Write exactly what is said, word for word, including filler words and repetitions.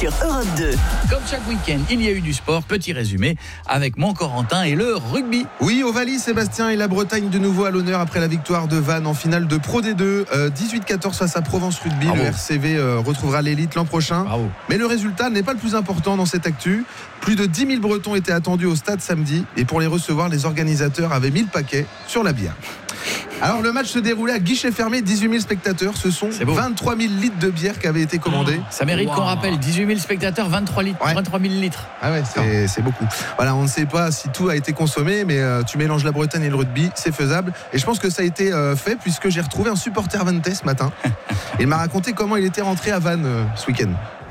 sur Europe deux. Comme chaque week-end, il y a eu du sport. Petit résumé avec mon Corentin et le rugby. Oui, Ovalie, Sébastien et la Bretagne de nouveau à l'honneur après la victoire de Vannes en finale de Pro D deux. Euh, dix-huit quatorze face à Provence Rugby. Bravo. Le R C V euh, retrouvera l'élite l'an prochain. Bravo. Mais le résultat n'est pas le plus important dans cette actu. Plus de dix mille Bretons étaient attendus au stade samedi. Et pour les recevoir, les organisateurs avaient mis le paquet sur la bière. Alors le match se déroulait à guichet fermé, dix-huit mille spectateurs. Ce sont vingt-trois mille litres de bière qui avaient été commandés. Ça mérite wow. qu'on rappelle, dix-huit mille spectateurs, vingt-trois litres, ouais. vingt-trois mille litres. Ah ouais, c'est, c'est beaucoup. Voilà, on ne sait pas si tout a été consommé, mais euh, tu mélanges la Bretagne et le rugby, c'est faisable. Et je pense que ça a été euh, fait puisque j'ai retrouvé un supporter vannetais ce matin. Il m'a raconté comment il était rentré à Vannes euh, ce week-end.